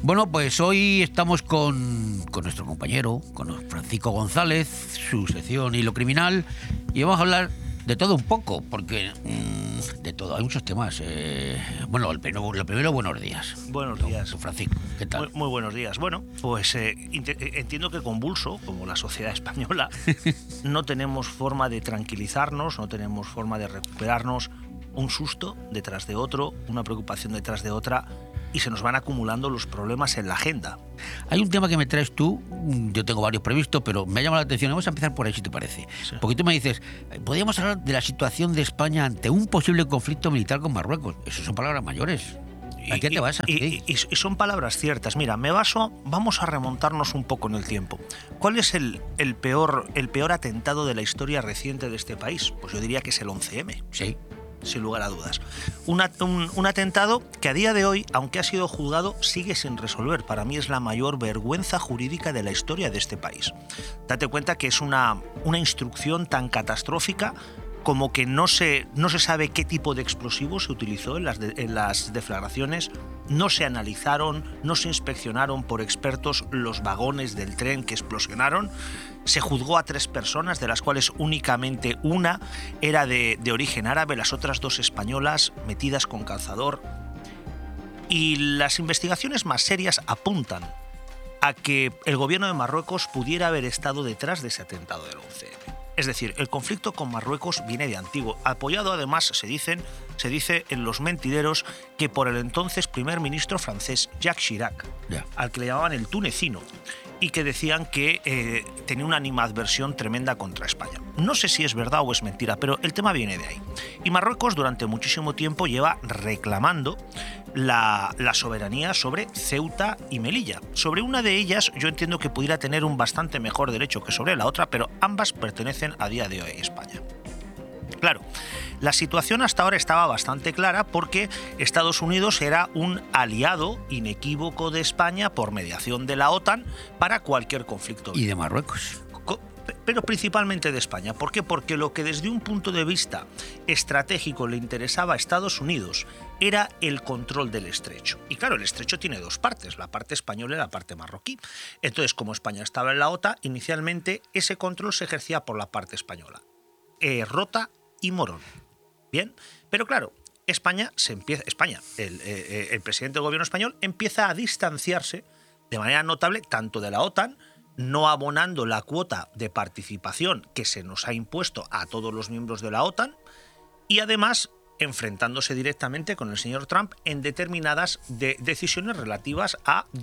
Bueno, pues hoy estamos con nuestro compañero, con Francisco González, su sección Hilo Criminal, y vamos a hablar de todo un poco, porque de todo, hay muchos temas. Bueno, lo primero, buenos días. Buenos días. Don Francisco, ¿qué tal? Muy buenos días. Bueno, pues entiendo que convulso, como la sociedad española, no tenemos forma de tranquilizarnos, no tenemos forma de recuperarnos, un susto detrás de otro, una preocupación detrás de otra, y se nos van acumulando los problemas en la agenda. Hay un tema que me traes tú, yo tengo varios previstos, pero me ha llamado la atención. Vamos a empezar por ahí, si te parece. Sí. Porque tú me dices, podríamos hablar de la situación de España ante un posible conflicto militar con Marruecos. Eso son palabras mayores. ¿A qué te basas? Y son palabras ciertas. Mira, vamos a remontarnos un poco en el tiempo. ¿Cuál es el peor atentado de la historia reciente de este país? Pues yo diría que es el 11M. Sí. Sin lugar a dudas. Un atentado que a día de hoy, aunque ha sido juzgado, sigue sin resolver. Para mí es la mayor vergüenza jurídica de la historia de este país. Date cuenta que es una instrucción tan catastrófica como que no se sabe qué tipo de explosivos se utilizó en las deflagraciones, no se analizaron, no se inspeccionaron por expertos los vagones del tren que explosionaron. Se juzgó a 3 personas, de las cuales únicamente una era de origen árabe, las otras 2 españolas, metidas con calzador. Y las investigaciones más serias apuntan a que el gobierno de Marruecos pudiera haber estado detrás de ese atentado del 11M. Es decir, el conflicto con Marruecos viene de antiguo, apoyado además, se dice en los mentideros, que por el entonces primer ministro francés Jacques Chirac, al que le llamaban el tunecino, y que decían que tenía una animadversión tremenda contra España. No sé si es verdad o es mentira, pero el tema viene de ahí. Y Marruecos durante muchísimo tiempo lleva reclamando la soberanía sobre Ceuta y Melilla. Sobre una de ellas yo entiendo que pudiera tener un bastante mejor derecho que sobre la otra, pero ambas pertenecen a día de hoy a España. Claro, la situación hasta ahora estaba bastante clara porque Estados Unidos era un aliado inequívoco de España por mediación de la OTAN para cualquier conflicto. Y de Marruecos. Pero principalmente de España. ¿Por qué? Porque lo que desde un punto de vista estratégico le interesaba a Estados Unidos era el control del estrecho. Y claro, el estrecho tiene 2 partes, la parte española y la parte marroquí. Entonces, como España estaba en la OTAN, inicialmente ese control se ejercía por la parte española. Rota y Morón. Bien, pero claro, el presidente del gobierno español empieza a distanciarse de manera notable tanto de la OTAN, no abonando la cuota de participación que se nos ha impuesto a todos los miembros de la OTAN, y además enfrentándose directamente con el señor Trump en determinadas decisiones relativas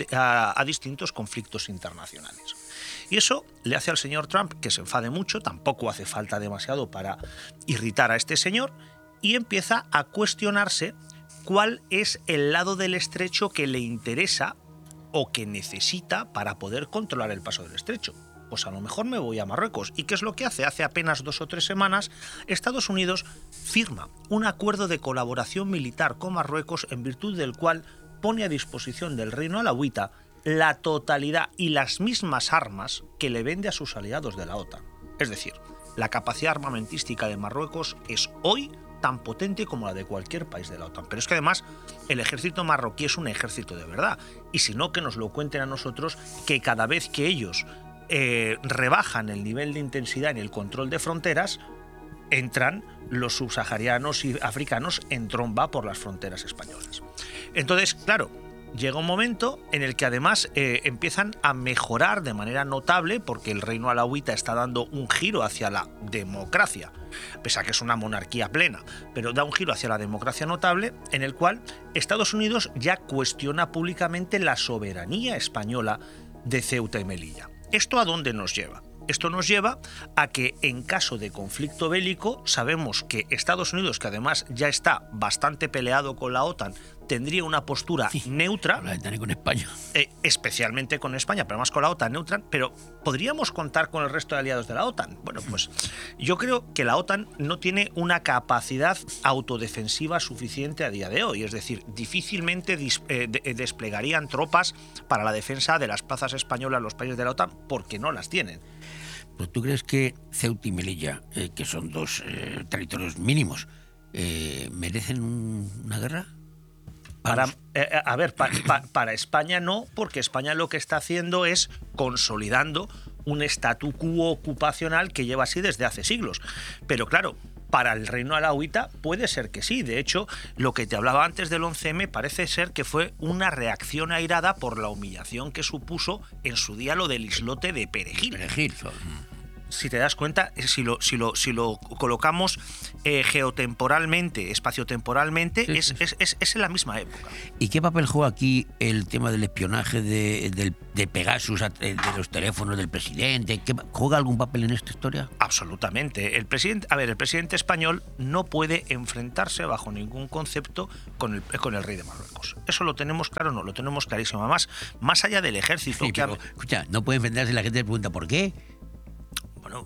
a distintos conflictos internacionales. Y eso le hace al señor Trump que se enfade mucho, tampoco hace falta demasiado para irritar a este señor, y empieza a cuestionarse cuál es el lado del estrecho que le interesa o que necesita para poder controlar el paso del estrecho. Pues a lo mejor me voy a Marruecos. ¿Y qué es lo que hace? Hace apenas 2 o 3 semanas, Estados Unidos firma un acuerdo de colaboración militar con Marruecos en virtud del cual pone a disposición del reino alauita la totalidad y las mismas armas que le vende a sus aliados de la OTAN. Es decir, la capacidad armamentística de Marruecos es hoy tan potente como la de cualquier país de la OTAN. Pero es que además el ejército marroquí es un ejército de verdad. Y si no, que nos lo cuenten a nosotros, que cada vez que ellos rebajan el nivel de intensidad en el control de fronteras, entran los subsaharianos y africanos en tromba por las fronteras españolas. Entonces, claro, llega un momento en el que además empiezan a mejorar de manera notable, porque el reino alauita está dando un giro hacia la democracia, pese a que es una monarquía plena, pero da un giro hacia la democracia notable, en el cual Estados Unidos ya cuestiona públicamente la soberanía española de Ceuta y Melilla. ¿Esto a dónde nos lleva? Esto nos lleva a que en caso de conflicto bélico sabemos que Estados Unidos, que además ya está bastante peleado con la OTAN, tendría una postura neutra, con España. Especialmente con España, pero además con la OTAN neutra, pero ¿podríamos contar con el resto de aliados de la OTAN? Bueno, pues yo creo que la OTAN no tiene una capacidad autodefensiva suficiente a día de hoy, es decir, difícilmente desplegarían tropas para la defensa de las plazas españolas los países de la OTAN, porque no las tienen. ¿Pero tú crees que Ceuta y Melilla, que son 2 territorios mínimos, merecen una guerra? Para España no, porque España lo que está haciendo es consolidando un statu quo ocupacional que lleva así desde hace siglos. Pero claro, para el reino alauita puede ser que sí. De hecho, lo que te hablaba antes del 11M parece ser que fue una reacción airada por la humillación que supuso en su día lo del islote de Perejil. Si te das cuenta, si lo colocamos geotemporalmente, espaciotemporalmente, sí, es en la misma época. ¿Y qué papel juega aquí el tema del espionaje de Pegasus, de los teléfonos del presidente? ¿Juega algún papel en esta historia? Absolutamente. El presidente español no puede enfrentarse bajo ningún concepto con el rey de Marruecos. Eso lo tenemos claro, no, lo tenemos clarísimo. Más allá del ejército... Sí, pero, escucha, no puede enfrentarse, la gente le pregunta ¿por qué? Bueno,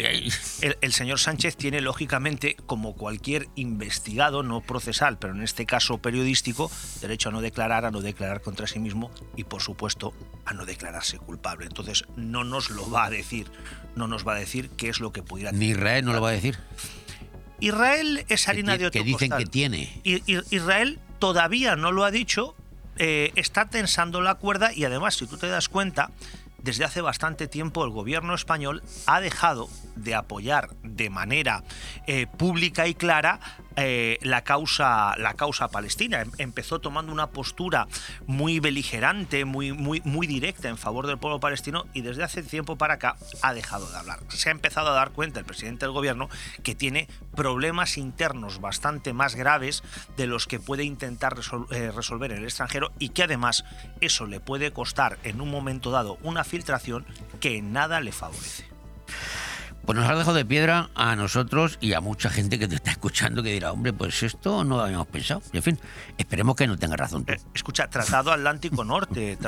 el señor Sánchez tiene, lógicamente, como cualquier investigado, no procesal, pero en este caso periodístico, derecho a no declarar contra sí mismo y, por supuesto, a no declararse culpable. Entonces, no nos va a decir qué es lo que pudiera... Ni Israel no lo va a decir. Israel es harina de otro costal. Que dicen que tiene. Israel todavía no lo ha dicho, está tensando la cuerda y, además, si tú te das cuenta... Desde hace bastante tiempo el gobierno español ha dejado de apoyar de manera pública y clara la causa palestina. Empezó tomando una postura muy beligerante, muy directa en favor del pueblo palestino y desde hace tiempo para acá ha dejado de hablar. Se ha empezado a dar cuenta el presidente del gobierno que tiene problemas internos bastante más graves de los que puede intentar resolver en el extranjero y que además eso le puede costar en un momento dado una filtración que en nada le favorece. Pues nos has dejado de piedra a nosotros y a mucha gente que te está escuchando que dirá, hombre, pues esto no lo habíamos pensado. Y en fin, esperemos que no tenga razón tú. Escucha, Tratado Atlántico Norte,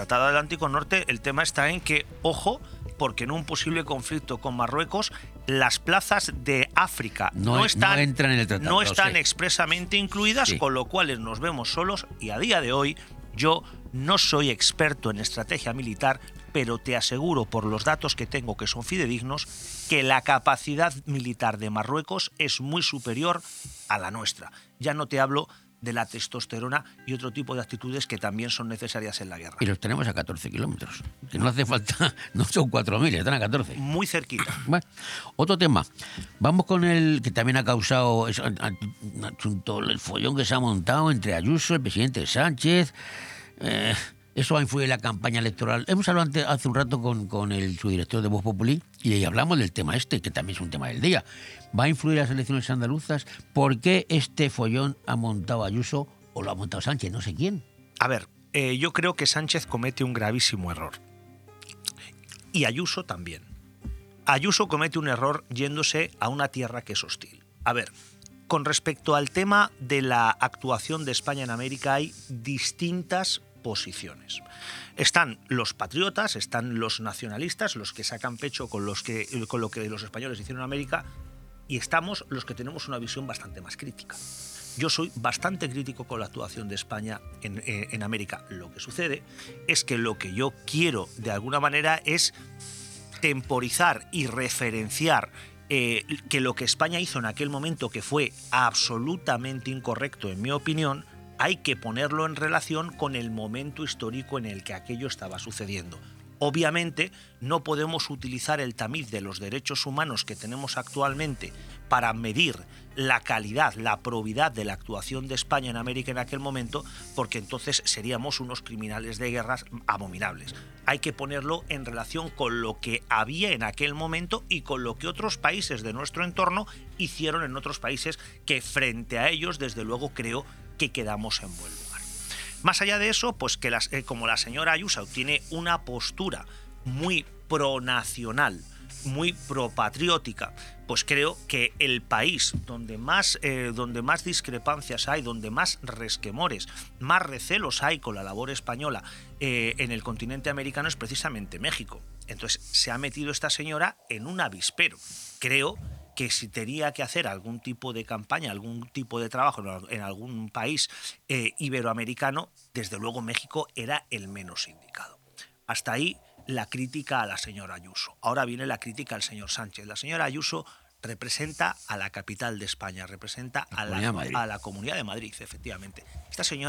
el tema está en que, ojo, porque en un posible conflicto con Marruecos, las plazas de África no están en el tratado, no están expresamente incluidas, sí. Con lo cual nos vemos solos y a día de hoy yo no soy experto en estrategia militar, pero te aseguro por los datos que tengo que son fidedignos que la capacidad militar de Marruecos es muy superior a la nuestra. Ya no te hablo de la testosterona y otro tipo de actitudes que también son necesarias en la guerra. Y los tenemos a 14 kilómetros. Que no hace falta, no son 4.000, están a 14. Muy cerquita. Bueno, otro tema. Vamos con el que también ha causado el follón que se ha montado entre Ayuso, el presidente Sánchez. Eso va a influir en la campaña electoral. Hemos hablado hace un rato con su director de Voz Populi y hablamos del tema que también es un tema del día. ¿Va a influir las elecciones andaluzas? ¿Por qué este follón ha montado Ayuso o lo ha montado Sánchez? No sé quién. A ver, yo creo que Sánchez comete un gravísimo error. Y Ayuso también. Ayuso comete un error yéndose a una tierra que es hostil. A ver, con respecto al tema de la actuación de España en América hay distintas posiciones. Están los patriotas, están los nacionalistas, los que sacan pecho con lo que los españoles hicieron en América, y estamos los que tenemos una visión bastante más crítica. Yo soy bastante crítico con la actuación de España en América. Lo que sucede es que lo que yo quiero de alguna manera es temporizar y referenciar que lo que España hizo en aquel momento, que fue absolutamente incorrecto en mi opinión, hay que ponerlo en relación con el momento histórico en el que aquello estaba sucediendo. Obviamente, no podemos utilizar el tamiz de los derechos humanos que tenemos actualmente para medir la calidad, la probidad de la actuación de España en América en aquel momento, porque entonces seríamos unos criminales de guerras abominables. Hay que ponerlo en relación con lo que había en aquel momento y con lo que otros países de nuestro entorno hicieron en otros países que frente a ellos, desde luego, creo que quedamos en buen lugar. Más allá de eso, pues que como la señora Ayuso tiene una postura muy pronacional, muy propatriótica, pues creo que el país donde más discrepancias hay, donde más resquemores, más recelos hay con la labor española en el continente americano es precisamente México. Entonces se ha metido esta señora en un avispero. Creo que si tenía que hacer algún tipo de campaña, algún tipo de trabajo en algún país iberoamericano, desde luego México era el menos indicado. Hasta ahí la crítica a la señora Ayuso. Ahora viene la crítica al señor Sánchez. La señora Ayuso representa a la capital de España, representa a la Comunidad de Madrid, efectivamente. Esta señora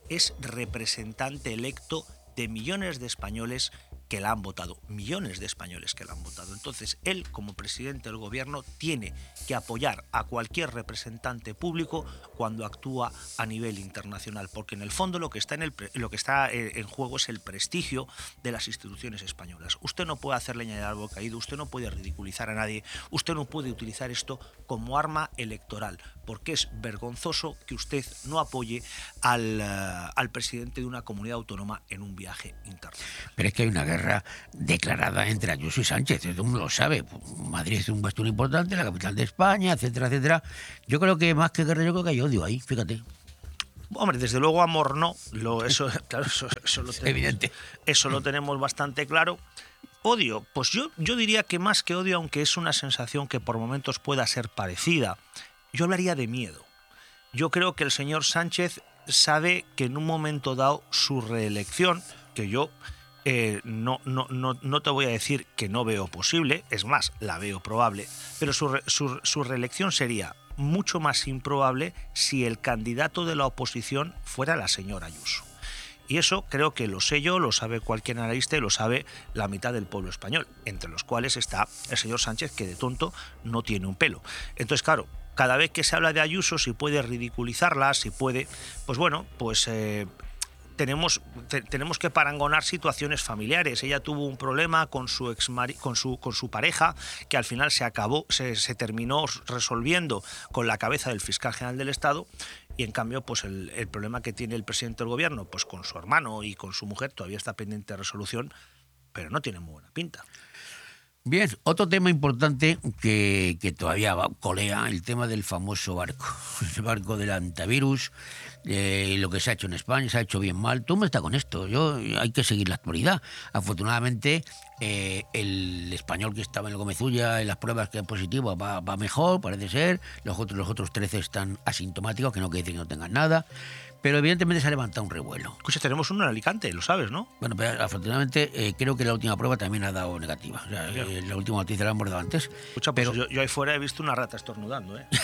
es representante electo de millones de españoles que la han votado, millones de españoles que la han votado. Entonces, él, como presidente del gobierno, tiene que apoyar a cualquier representante público cuando actúa a nivel internacional, porque en el fondo lo que está en juego es el prestigio de las instituciones españolas. Usted no puede hacer leña del árbol caído, usted no puede ridiculizar a nadie, usted no puede utilizar esto como arma electoral, porque es vergonzoso que usted no apoye al presidente de una comunidad autónoma en un viaje internacional. Pero es que hay una guerra declarada entre Ayuso y Sánchez, todo el mundo lo sabe. Madrid es un bastión importante, la capital de España, etcétera, etcétera. Yo creo que más que guerra, yo creo que hay odio ahí, fíjate. Hombre, desde luego amor no, eso lo tenemos, Evidente. Eso lo tenemos bastante claro. Odio, pues yo diría que más que odio, aunque es una sensación que por momentos pueda ser parecida, yo hablaría de miedo. Yo creo que el señor Sánchez sabe que en un momento dado su reelección, que yo no te voy a decir que no veo posible, es más, la veo probable, pero su reelección sería mucho más improbable si el candidato de la oposición fuera la señora Ayuso. Y eso creo que lo sé yo, lo sabe cualquier analista y lo sabe la mitad del pueblo español, entre los cuales está el señor Sánchez, que de tonto no tiene un pelo. Entonces, claro, cada vez que se habla de Ayuso, si puede ridiculizarla, si puede, pues bueno, pues tenemos que parangonar situaciones familiares. Ella tuvo un problema con su con su pareja, que al final se terminó resolviendo con la cabeza del fiscal general del Estado, y en cambio pues el problema que tiene el presidente del gobierno pues con su hermano y con su mujer todavía está pendiente de resolución, pero no tiene muy buena pinta. Bien, otro tema importante que todavía colea, el tema del famoso barco, el barco del antivirus, lo que se ha hecho en España, se ha hecho bien mal. Tú me estás con esto, hay que seguir la actualidad. Afortunadamente, el español que estaba en el Gómez Ulla, en las pruebas que es positivo, va mejor, parece ser. Los otros 13 están asintomáticos, que no quiere decir que no tengan nada. Pero evidentemente se ha levantado un revuelo. Escucha, tenemos uno en Alicante, lo sabes, ¿no? Bueno, pero afortunadamente creo que la última prueba también ha dado negativa. O sea, la última noticia la hemos dado antes. Escucha, pues pero yo ahí fuera he visto una rata estornudando, ¿eh?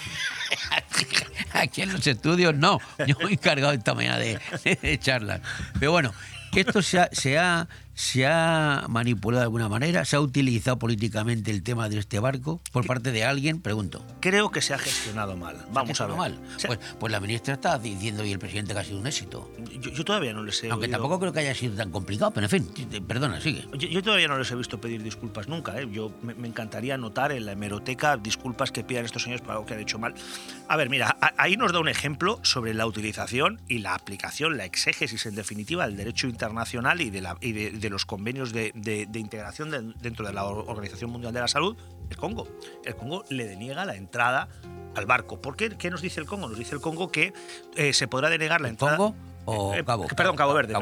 Aquí en los estudios no. Yo me he encargado esta mañana de charlas. Pero bueno, esto se ha manipulado de alguna manera, se ha utilizado políticamente el tema de este barco por parte de alguien, pregunto. Creo que se ha gestionado mal. Vamos a ver. Mal. O sea, pues la ministra está diciendo y el presidente que ha sido un éxito. Yo todavía no les he Aunque oído... tampoco creo que haya sido tan complicado, pero en fin, perdona, sigue. Yo todavía no les he visto pedir disculpas nunca, ¿eh? Yo me encantaría anotar en la hemeroteca disculpas que pidan estos señores por algo que han hecho mal. A ver, mira, ahí nos da un ejemplo sobre la utilización y la aplicación, la exégesis en definitiva del derecho internacional y de los convenios de integración dentro de la Organización Mundial de la Salud. El Congo le deniega la entrada al barco. ¿Por qué? ¿Qué nos dice el Congo? Nos dice el Congo que se podrá denegar la entrada... ¿Congo o Cabo? Perdón, Cabo Verde.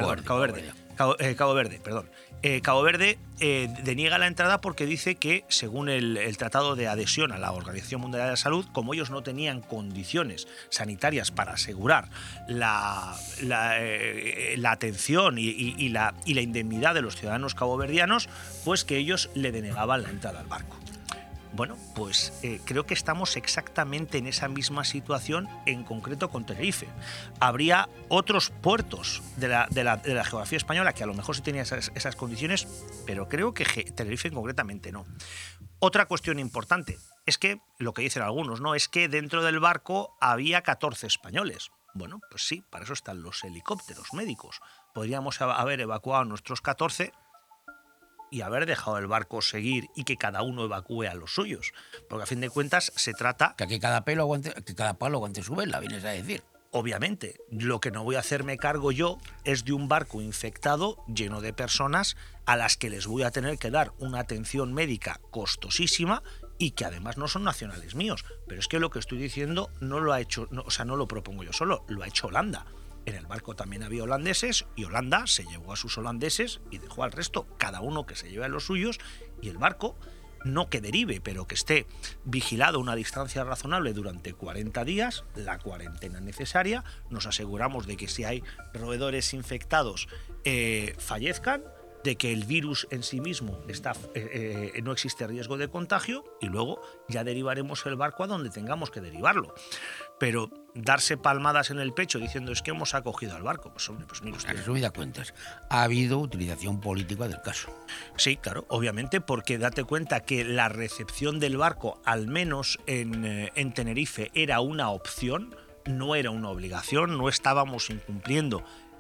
Cabo Verde deniega la entrada porque dice que, según el Tratado de Adhesión a la Organización Mundial de la Salud, como ellos no tenían condiciones sanitarias para asegurar la atención y la indemnidad de los ciudadanos caboverdianos, pues que ellos le denegaban la entrada al barco. Bueno, pues creo que estamos exactamente en esa misma situación, en concreto con Tenerife. Habría otros puertos de la geografía española que a lo mejor sí tenían esas condiciones, pero creo que Tenerife concretamente no. Otra cuestión importante es que, lo que dicen algunos, ¿no?, es que dentro del barco había 14 españoles. Bueno, pues sí, para eso están los helicópteros médicos. Podríamos haber evacuado a nuestros 14 y haber dejado el barco seguir y que cada uno evacúe a los suyos. Porque a fin de cuentas se trata... Que cada palo aguante su vela, vienes a decir. Obviamente, lo que no voy a hacerme cargo yo es de un barco infectado lleno de personas a las que les voy a tener que dar una atención médica costosísima y que además no son nacionales míos. Pero es que lo que estoy diciendo no lo ha hecho, no lo propongo yo solo, lo ha hecho Holanda. En el barco también había holandeses y Holanda se llevó a sus holandeses y dejó al resto, cada uno que se lleve a los suyos, y el barco, no que derive, pero que esté vigilado a una distancia razonable durante 40 días, la cuarentena necesaria, nos aseguramos de que si hay roedores infectados fallezcan, de que el virus en sí mismo no existe riesgo de contagio, y luego ya derivaremos el barco a donde tengamos que derivarlo. Pero darse palmadas en el pecho diciendo es que hemos acogido al barco, pues hombre, pues mire usted. En resumidas cuentas, ha habido utilización política del caso. Sí, claro, obviamente, porque date cuenta que la recepción del barco, al menos en Tenerife, era una opción, no era una obligación, no estábamos incumpliendo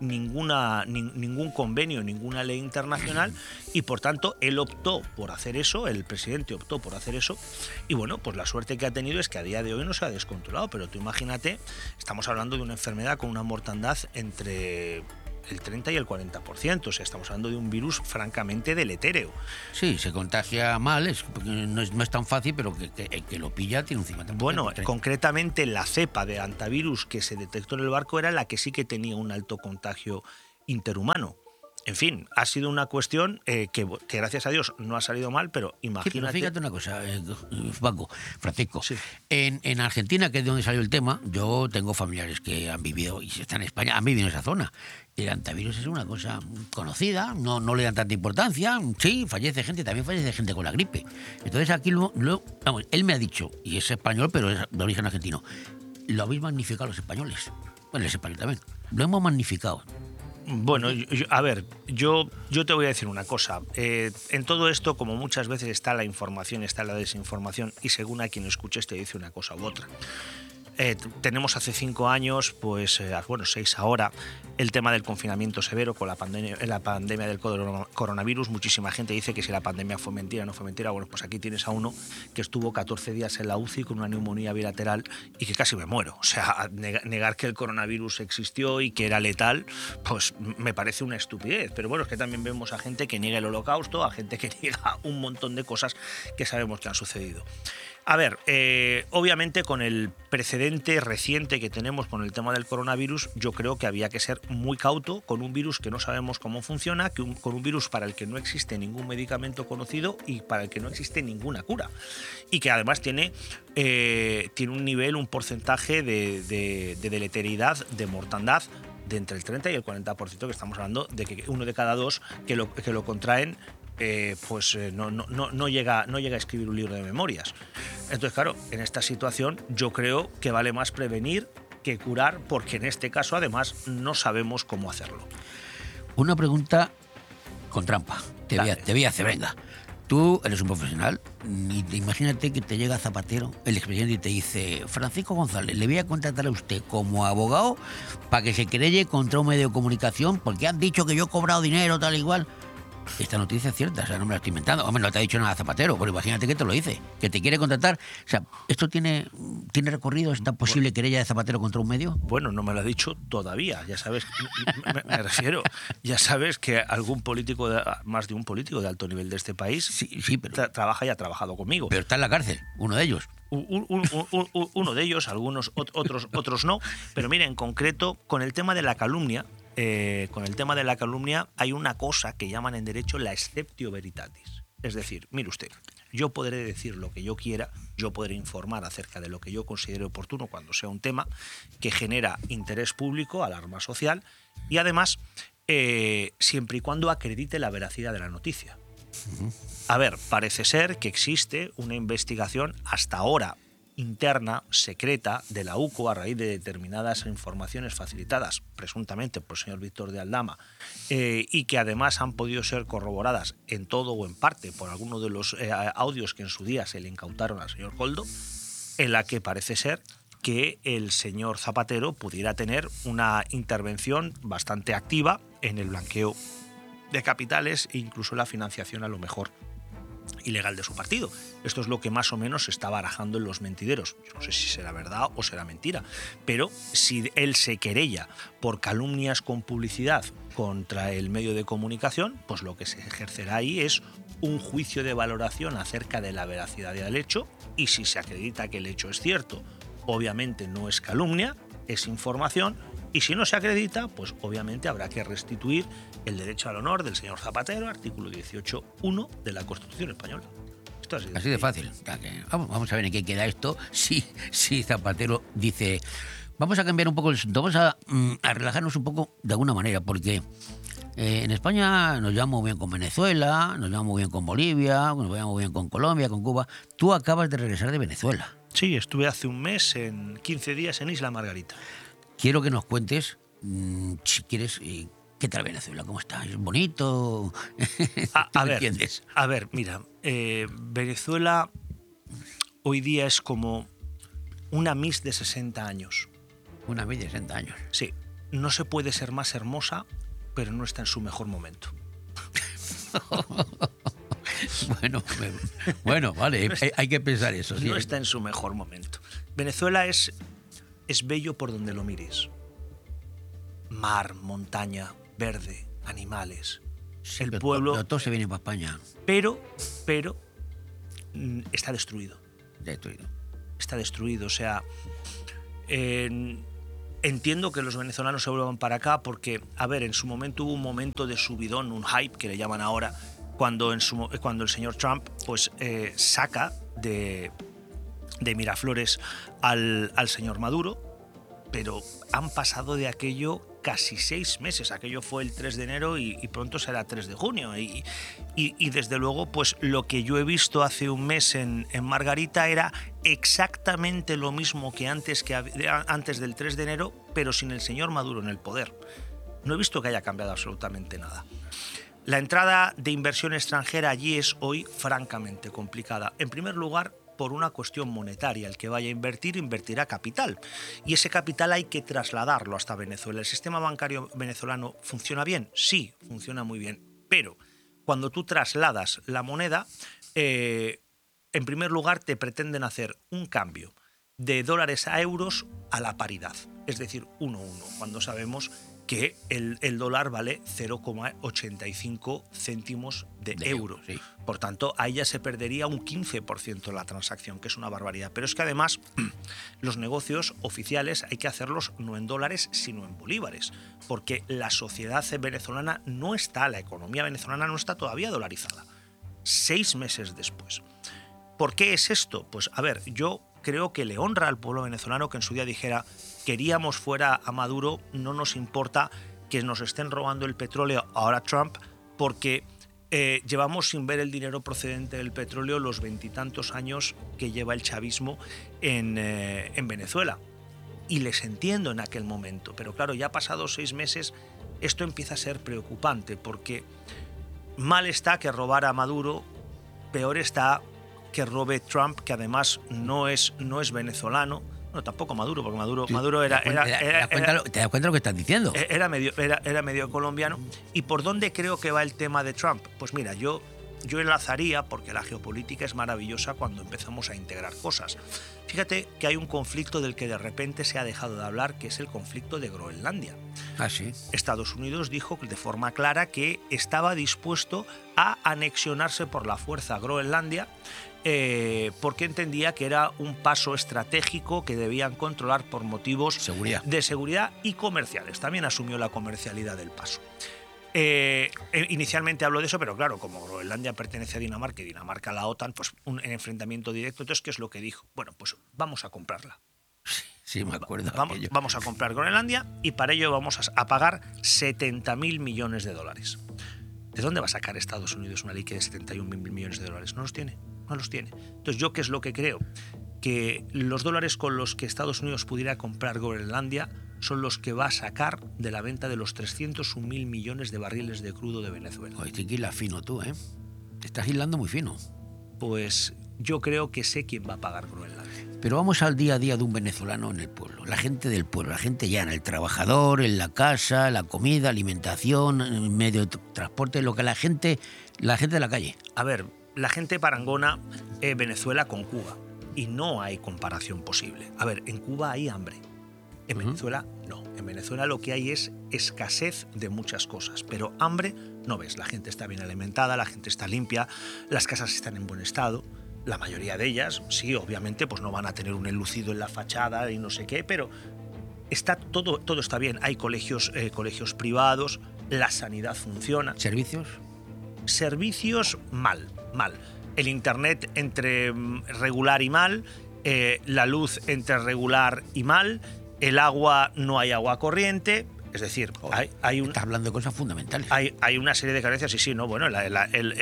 ningún convenio, ninguna ley internacional, y por tanto él optó por hacer eso, el presidente optó por hacer eso, y bueno, pues la suerte que ha tenido es que a día de hoy no se ha descontrolado, pero tú imagínate, estamos hablando de una enfermedad con una mortandad entre el 30 y el 40%, o sea, estamos hablando de un virus francamente deletéreo. Sí, se contagia mal, no es tan fácil, pero que lo pilla tiene un 50%. Bueno, concretamente la cepa de hantavirus que se detectó en el barco era la que sí que tenía un alto contagio interhumano. En fin, ha sido una cuestión que gracias a Dios no ha salido mal, pero imagínate... Sí, pero fíjate una cosa, Paco, Francisco. Sí. En Argentina, que es de donde salió el tema, yo tengo familiares que han vivido y están en España, han vivido en esa zona. El hantavirus es una cosa conocida, no le dan tanta importancia. Sí, fallece gente, también fallece gente con la gripe. Entonces aquí vamos, él me ha dicho, y es español, pero es de origen argentino, lo habéis magnificado los españoles. Bueno, es español también. Lo hemos magnificado. Bueno, a ver, yo te voy a decir una cosa. En todo esto, como muchas veces está la información, está la desinformación, y según a quien escuches te dice una cosa u otra. Tenemos hace 5 años, pues, 6 ahora, el tema del confinamiento severo con la pandemia del coronavirus. Muchísima gente dice que si la pandemia fue mentira, no fue mentira. Bueno, pues aquí tienes a uno que estuvo 14 días en la UCI con una neumonía bilateral y que casi me muero. O sea, negar que el coronavirus existió y que era letal, pues me parece una estupidez. Pero bueno, es que también vemos a gente que niega el holocausto, a gente que niega un montón de cosas que sabemos que han sucedido. A ver, obviamente con el precedente reciente que tenemos con el tema del coronavirus, yo creo que había que ser muy cauto con un virus que no sabemos cómo funciona, con un virus para el que no existe ningún medicamento conocido y para el que no existe ninguna cura. Y que además tiene un nivel, un porcentaje de deleteriedad, de mortandad, de entre el 30 y el 40%, que estamos hablando de que 1 de cada 2 que lo contraen no llega a escribir un libro de memorias. Entonces, claro, en esta situación yo creo que vale más prevenir que curar, porque en este caso además no sabemos cómo hacerlo. Una pregunta con trampa. Te voy a hacer, venga. Tú eres un profesional y imagínate que te llega Zapatero, el expresidente, y te dice: Francisco González, le voy a contratar a usted como abogado para que se querelle contra un medio de comunicación porque han dicho que yo he cobrado dinero, tal y igual. Esta noticia es cierta, o sea, no me la estoy inventando. Hombre, no te ha dicho nada Zapatero, pero imagínate que te lo dice, que te quiere contratar. O sea, ¿esto tiene recorrido? ¿Es tan posible querella de Zapatero contra un medio? Bueno, no me lo ha dicho todavía, ya sabes, me refiero, ya sabes que algún político, más de un político de alto nivel de este país, sí, pero trabaja y ha trabajado conmigo. Pero está en la cárcel, uno de ellos. Uno de ellos, algunos, otros no. Pero mira, en concreto, con el tema de la calumnia, hay una cosa que llaman en derecho la exceptio veritatis. Es decir, mire usted, yo podré decir lo que yo quiera, yo podré informar acerca de lo que yo considere oportuno cuando sea un tema que genera interés público, alarma social, y además, siempre y cuando acredite la veracidad de la noticia. A ver, parece ser que existe una investigación hasta ahora interna, secreta, de la UCO a raíz de determinadas informaciones facilitadas presuntamente por el señor Víctor de Aldama, y que además han podido ser corroboradas en todo o en parte por alguno de los audios que en su día se le incautaron al señor Koldo, en la que parece ser que el señor Zapatero pudiera tener una intervención bastante activa en el blanqueo de capitales e incluso la financiación, a lo mejor ilegal, de su partido. Esto es lo que más o menos se está barajando en los mentideros. Yo no sé si será verdad o será mentira, pero si él se querella por calumnias con publicidad contra el medio de comunicación, pues lo que se ejercerá ahí es un juicio de valoración acerca de la veracidad del hecho, y si se acredita que el hecho es cierto, obviamente no es calumnia, es información. Y si no se acredita, pues obviamente habrá que restituir el derecho al honor del señor Zapatero, artículo 18.1 de la Constitución española. Esto así de fácil. Vamos a ver en qué queda esto. Si Zapatero dice... Vamos a cambiar un poco el asunto, vamos a relajarnos un poco de alguna manera, porque En España nos llevamos muy bien con Venezuela, nos llevamos muy bien con Bolivia, nos llevamos muy bien con Colombia, con Cuba. Tú acabas de regresar de Venezuela. Sí, estuve hace un mes, en 15 días, en Isla Margarita. Quiero que nos cuentes, si quieres, ¿qué tal Venezuela? ¿Cómo está? ¿Es bonito? ¿Tú me entiendes? A ver, mira, Venezuela hoy día es como una Miss de 60 años. Una Miss de 60 años. Sí, no se puede ser más hermosa, pero no está en su mejor momento. Bueno, vale, hay que pensar eso. Sí. No está en su mejor momento. Venezuela es bello por donde lo mires. Mar, montaña, verde, animales. Sí, el pueblo... Pero todo se viene para España. Pero está destruido. Destruido. Está destruido, o sea... entiendo que los venezolanos se vuelvan para acá porque, a ver, en su momento hubo un momento de subidón, un hype que le llaman ahora, cuando el señor Trump pues saca de Miraflores al señor Maduro, pero han pasado de aquello casi 6 meses. Aquello fue el 3 de enero y pronto será 3 de junio. Y desde luego, pues lo que yo he visto hace un mes en Margarita era exactamente lo mismo que antes del 3 de enero, pero sin el señor Maduro en el poder. No he visto que haya cambiado absolutamente nada. La entrada de inversión extranjera allí es hoy francamente complicada. En primer lugar, por una cuestión monetaria. El que vaya a invertir, invertirá capital. Y ese capital hay que trasladarlo hasta Venezuela. ¿El sistema bancario venezolano funciona bien? Sí, funciona muy bien. Pero cuando tú trasladas la moneda, en primer lugar te pretenden hacer un cambio de dólares a euros a la paridad. Es decir, 1-1, cuando sabemos que el dólar vale 0,85 céntimos de euro. Sí. Por tanto, ahí ya se perdería un 15% la transacción, que es una barbaridad. Pero es que además los negocios oficiales hay que hacerlos no en dólares, sino en bolívares, porque la sociedad venezolana no está, la economía venezolana no está todavía dolarizada. 6 meses después. ¿Por qué es esto? Pues a ver, yo creo que le honra al pueblo venezolano que en su día dijera: queríamos fuera a Maduro, no nos importa que nos estén robando el petróleo ahora Trump, porque llevamos sin ver el dinero procedente del petróleo los 20 y tantos años que lleva el chavismo en Venezuela. Y les entiendo en aquel momento, pero claro, ya pasados 6 meses esto empieza a ser preocupante, porque mal está que robara a Maduro, peor está que robe Trump, que además no es venezolano. No, tampoco Maduro, porque Maduro era... ¿Te das cuenta lo que estás diciendo? Era medio colombiano. ¿Y por dónde creo que va el tema de Trump? Pues mira, yo enlazaría, porque la geopolítica es maravillosa cuando empezamos a integrar cosas. Fíjate que hay un conflicto del que de repente se ha dejado de hablar, que es el conflicto de Groenlandia. Ah, sí. Estados Unidos dijo de forma clara que estaba dispuesto a anexionarse por la fuerza a Groenlandia, porque entendía que era un paso estratégico que debían controlar por motivos de seguridad y comerciales. También asumió la comercialidad del paso. Inicialmente habló de eso, pero claro, como Groenlandia pertenece a Dinamarca y Dinamarca a la OTAN, pues un enfrentamiento directo. Entonces, ¿qué es lo que dijo? Bueno, pues vamos a comprarla. Sí, me acuerdo. Vamos a comprar Groenlandia y para ello vamos a pagar 70.000 millones de dólares. ¿De dónde va a sacar Estados Unidos una ley que de 71.000 millones de dólares? No los tiene. Entonces, ¿yo qué es lo que creo? Que los dólares con los que Estados Unidos pudiera comprar Groenlandia son los que va a sacar de la venta de los 301.000 millones de barriles de crudo de Venezuela. Oye, tienes que hilar fino tú, ¿eh? Te estás hilando muy fino. Pues yo creo que sé quién va a pagar Groenlandia. Pero vamos al día a día de un venezolano en el pueblo. La gente del pueblo, la gente llana, el trabajador, en la casa, la comida, alimentación, el medio de transporte, lo que la gente de la calle. A ver, la gente parangona Venezuela con Cuba y no hay comparación posible. A ver, en Cuba hay hambre. En Venezuela no. En Venezuela lo que hay es escasez de muchas cosas, pero hambre no ves. La gente está bien alimentada, la gente está limpia, las casas están en buen estado. La mayoría de ellas, sí, obviamente, pues no van a tener un enlucido en la fachada y no sé qué, pero todo está bien. Hay colegios privados, la sanidad funciona. ¿Servicios? Servicios mal. El internet entre regular y mal, la luz entre regular y mal. El agua, no hay agua corriente, Es decir, Joder, estás hablando de cosas fundamentales. Hay una serie de carencias, y sí, ¿no? Bueno, en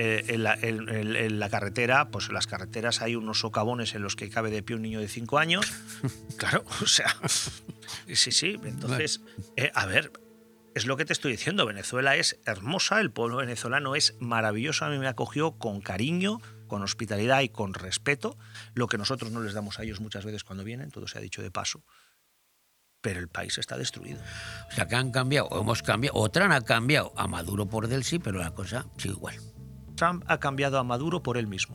la carretera, pues en las carreteras hay unos socavones en los que cabe de pie un niño de 5 años. Claro, o sea, sí. Entonces, a ver, es lo que te estoy diciendo. Venezuela es hermosa, el pueblo venezolano es maravilloso. A mí me acogió con cariño, con hospitalidad y con respeto, lo que nosotros no les damos a ellos muchas veces cuando vienen, todo se ha dicho de paso. Pero el país está destruido. O sea, que han cambiado, o hemos cambiado, o Trump ha cambiado a Maduro por Delcy, pero la cosa sigue igual. Trump ha cambiado a Maduro por él mismo.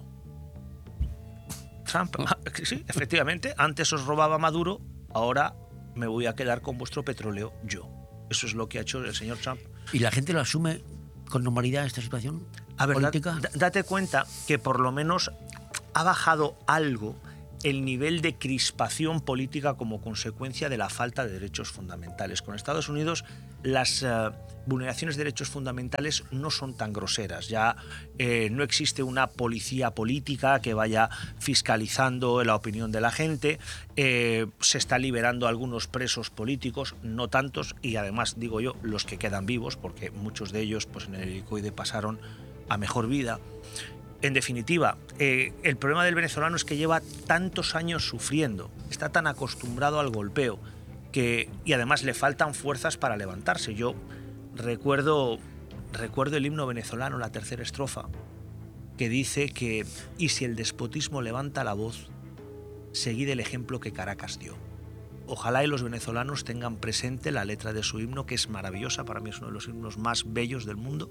Trump, sí, efectivamente, antes os robaba Maduro, ahora me voy a quedar con vuestro petróleo yo. Eso es lo que ha hecho el señor Trump. ¿Y la gente lo asume con normalidad esta situación política? Date cuenta que por lo menos ha bajado algo el nivel de crispación política como consecuencia de la falta de derechos fundamentales. Con Estados Unidos las vulneraciones de derechos fundamentales no son tan groseras. Ya no existe una policía política que vaya fiscalizando la opinión de la gente. Se está liberando a algunos presos políticos, no tantos, y además, digo yo, los que quedan vivos, porque muchos de ellos pues, en el helicoide pasaron a mejor vida. En definitiva, el problema del venezolano es que lleva tantos años sufriendo, está tan acostumbrado al golpeo, y además le faltan fuerzas para levantarse. Yo recuerdo el himno venezolano, la tercera estrofa, que dice que «Y si el despotismo levanta la voz, seguid el ejemplo que Caracas dio». Ojalá y los venezolanos tengan presente la letra de su himno, que es maravillosa, para mí es uno de los himnos más bellos del mundo,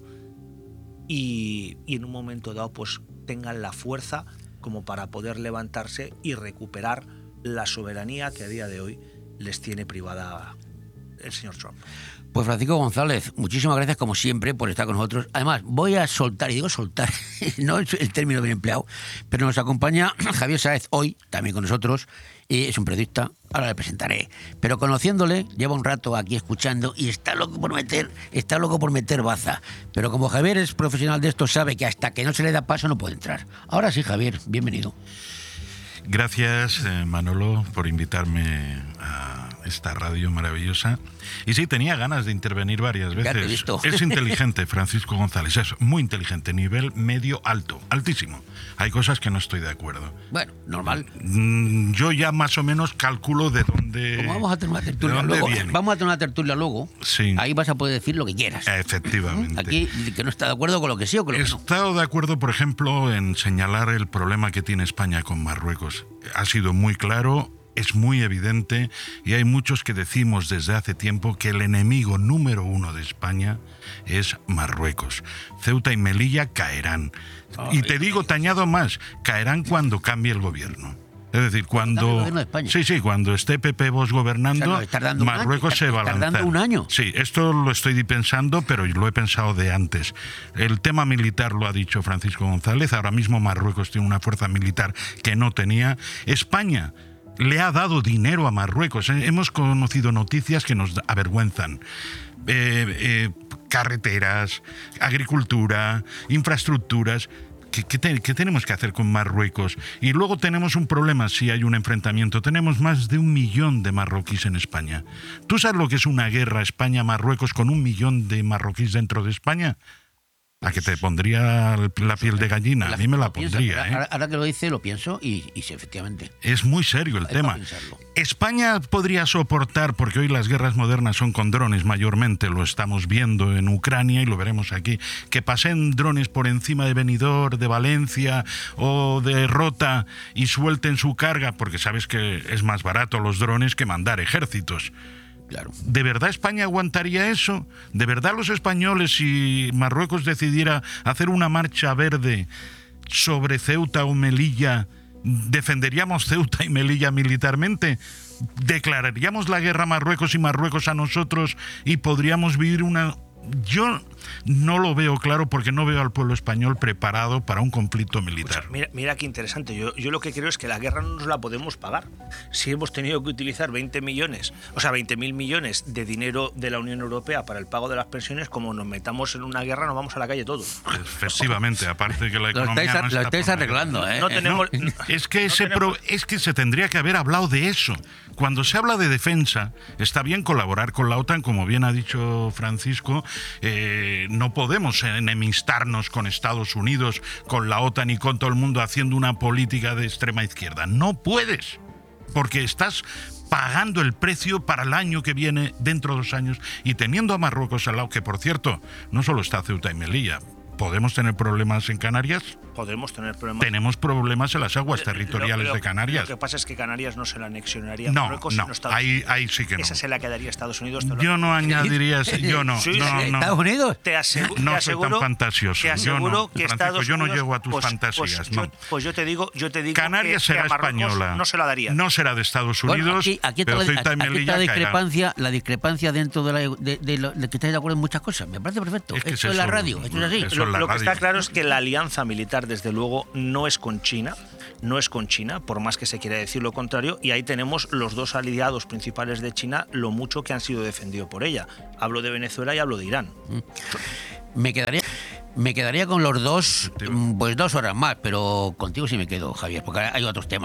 y en un momento dado pues tengan la fuerza como para poder levantarse y recuperar la soberanía que a día de hoy les tiene privada el señor Trump. Pues Francisco González, muchísimas gracias como siempre por estar con nosotros. Además, voy a soltar, y digo soltar, no es el término bien empleado, pero nos acompaña Javier Sáez hoy, también con nosotros, y es un periodista, ahora le presentaré. Pero conociéndole, lleva un rato aquí escuchando y está loco por meter baza. Pero como Javier es profesional de esto, sabe que hasta que no se le da paso no puede entrar. Ahora sí, Javier, bienvenido. Gracias, Manolo, por invitarme a esta radio maravillosa. Y sí, tenía ganas de intervenir varias veces. Ya te he visto. Es inteligente, Francisco González, es muy inteligente, nivel medio alto, altísimo. Hay cosas que no estoy de acuerdo. Bueno, normal. Yo ya más o menos calculo de dónde. Como vamos a tener una tertulia luego, sí. Ahí vas a poder decir lo que quieras. Efectivamente. Aquí, que no está de acuerdo con lo que sí o con lo que no. He estado de acuerdo, por ejemplo, en señalar el problema que tiene España con Marruecos. Ha sido muy claro, es muy evidente, y hay muchos que decimos desde hace tiempo que el enemigo número 1 de España es Marruecos. Ceuta y Melilla caerán. Y te digo, te añado más, caerán cuando cambie el gobierno. Es decir, cuando cuando esté Pepe Bosch gobernando, Marruecos se va a lanzar. Tardando un año. Sí, esto lo estoy pensando, pero lo he pensado de antes. El tema militar lo ha dicho Francisco González. Ahora mismo Marruecos tiene una fuerza militar que no tenía. España le ha dado dinero a Marruecos. Hemos conocido noticias que nos avergüenzan. Carreteras, agricultura, infraestructuras. ¿Qué tenemos que hacer con Marruecos? Y luego tenemos un problema si hay un enfrentamiento. Tenemos más de 1 millón de marroquíes en España. ¿Tú sabes lo que es una guerra España-Marruecos con 1 millón de marroquíes dentro de España? ¿A que te pondría la piel de gallina? A mí me la pondría. Ahora que lo dice, lo pienso y sí, efectivamente. Es muy serio el tema. España podría soportar, porque hoy las guerras modernas son con drones mayormente, lo estamos viendo en Ucrania y lo veremos aquí, que pasen drones por encima de Benidorm, de Valencia o de Rota y suelten su carga, porque sabes que es más barato los drones que mandar ejércitos. Claro. ¿De verdad España aguantaría eso? ¿De verdad los españoles, si Marruecos decidiera hacer una marcha verde sobre Ceuta o Melilla, defenderíamos Ceuta y Melilla militarmente? ¿Declararíamos la guerra a Marruecos y Marruecos a nosotros y podríamos vivir una... Yo no lo veo claro porque no veo al pueblo español preparado para un conflicto militar. Mira qué interesante. Yo lo que creo es que la guerra no nos la podemos pagar. Si hemos tenido que utilizar 20.000 millones de dinero de la Unión Europea para el pago de las pensiones, como nos metamos en una guerra, nos vamos a la calle todos. Efectivamente, aparte que la economía lo estáis arreglando, ¿eh? No tenemos... Es que se tendría que haber hablado de eso. Cuando se habla de defensa, está bien colaborar con la OTAN, como bien ha dicho Francisco, no podemos enemistarnos con Estados Unidos, con la OTAN y con todo el mundo haciendo una política de extrema izquierda. No puedes, porque estás pagando el precio para el año que viene, dentro de 2 años, y teniendo a Marruecos al lado, que por cierto, no solo está Ceuta y Melilla. ¿Podemos tener problemas en Canarias? Podemos tener problemas. Tenemos problemas en las aguas territoriales de Canarias. Lo que pasa es que Canarias no se la anexionaría a No, Marruecos, no, sino Estados Unidos. ahí sí que no. Esa se la quedaría a Estados Unidos. Yo no añadiría, yo no, Sí, no, sí. no. ¿Estados Unidos? Te aseguro, No soy tan fantasioso. Te aseguro Yo no, que Francisco, Estados yo no Unidos, llego a tus fantasías, no. Pues yo te digo Canarias que será a Marruecos española. no se la daría. No será de Estados Unidos. Bueno, aquí pero está Ceuta y Melilla caerá. la discrepancia dentro de que estáis de acuerdo en muchas cosas. Me parece perfecto. Es que Esto es es la eso, radio, esto es así. eso es la Lo que está radio. claro es que la alianza militar, desde luego, no es con China, por más que se quiera decir lo contrario, y ahí tenemos los dos aliados principales de China, lo mucho que han sido defendidos por ella. Hablo de Venezuela y hablo de Irán. Me quedaría con los dos, pues 2 horas más, pero contigo sí me quedo, Javier, porque hay otros temas.